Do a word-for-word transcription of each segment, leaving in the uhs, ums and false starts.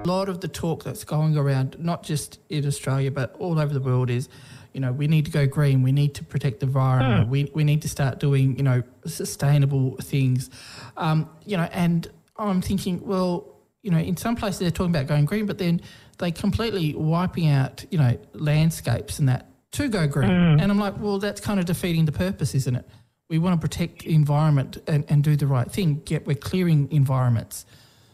A lot of the talk that's going around, not just in Australia but all over the world, is, you know, we need to go green, we need to protect the environment, mm. we we need to start doing, you know, sustainable things. Um, you know, and I'm thinking, well, you know, in some places they're talking about going green, but then they completely wiping out, you know, landscapes and that to go green. Mm. And I'm like, well, that's kind of defeating the purpose, isn't it? We want to protect the environment and, and do the right thing, yet we're clearing environments.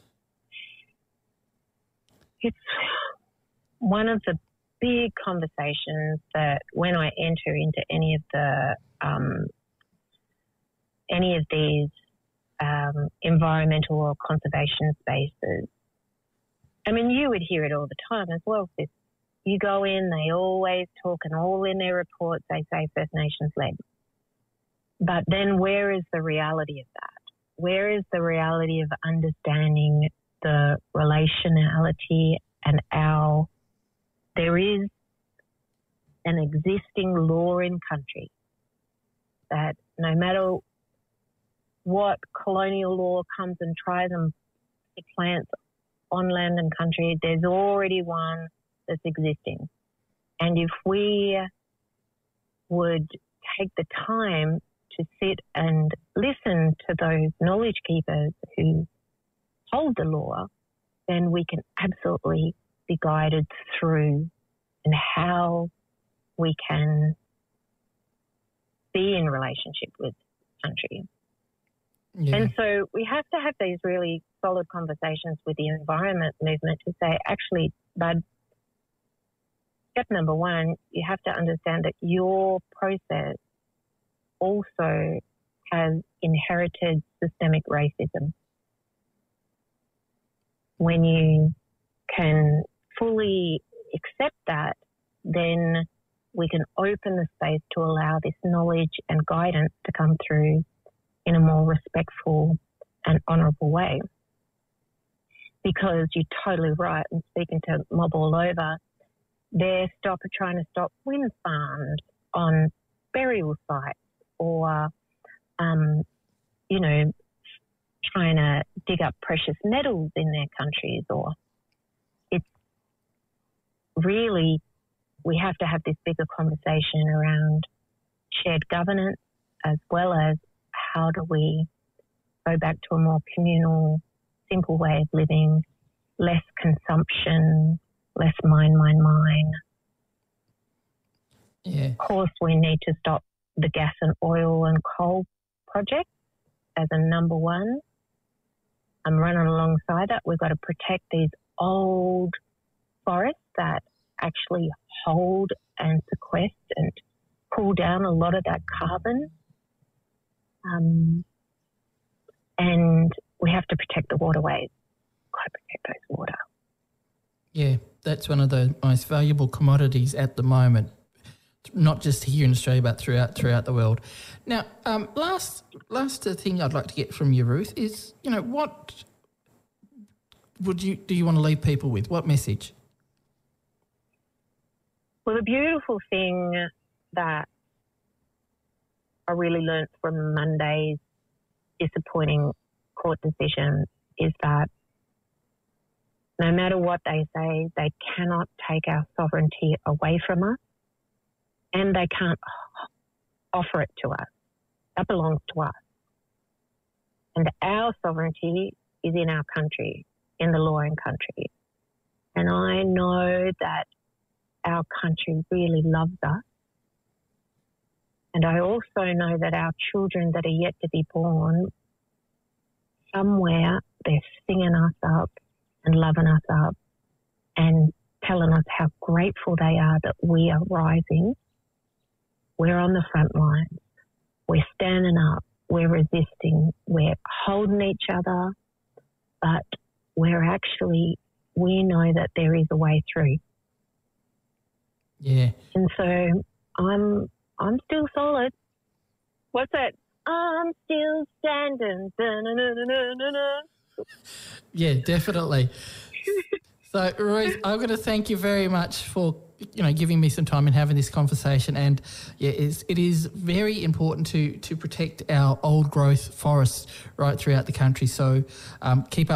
It's one of the big conversations that when I enter into any of the um, any of these um, environmental or conservation spaces, I mean, you would hear it all the time as well, sis. You go in, they always talk, and all in their reports they say First Nations led. But then where is the reality of that? Where is the reality of understanding the relationality and our, there is an existing law in country that no matter what colonial law comes and tries and plants on land and country, there's already one that's existing. And if we would take the time to sit and listen to those knowledge keepers who hold the law, then we can absolutely be guided through and how we can be in relationship with country. Yeah. And so we have to have these really solid conversations with the environment movement to say, actually, bud, step number one, you have to understand that your process also has inherited systemic racism. When you can fully accept that, then we can open the space to allow this knowledge and guidance to come through in a more respectful and honourable way. Because you're totally right, and speaking to Mob All Over, they're stop, trying to stop wind farms on burial sites, or, um, you know, trying to dig up precious metals in their countries. Or it's really, we have to have this bigger conversation around shared governance, as well as how do we go back to a more communal, simple way of living, less consumption, less mine, mine, mine. Yeah. Of course, we need to stop the gas and oil and coal projects as a number one. I'm running alongside that. We've got to protect these old forests that actually hold and sequester and cool down a lot of that carbon. Um, and we have to protect the waterways. Got to protect those water. Yeah, that's one of the most valuable commodities at the moment, not just here in Australia but throughout throughout the world. Now, um, last last thing I'd like to get from you, Ruth, is, you know, what would you do you want to leave people with? What message? Well, the beautiful thing that I really learnt from Monday's disappointing court decision is that no matter what they say, they cannot take our sovereignty away from us, and they can't offer it to us. That belongs to us. And our sovereignty is in our country, in the law and country. And I know that our country really loves us. And I also know that our children that are yet to be born, somewhere they're singing us up and loving us up and telling us how grateful they are that we are rising. We're on the front lines. We're standing up. We're resisting. We're holding each other. But we're actually, we know that there is a way through. Yeah. And so I'm I'm still solid. What's that? I'm still standing. Da-na-na-na-na-na. Yeah, definitely. So, Ruth, I'm going to thank you very much for, you know, giving me some time and having this conversation. And yeah, it's, it is very important to to protect our old growth forests right throughout the country. So, um, keep up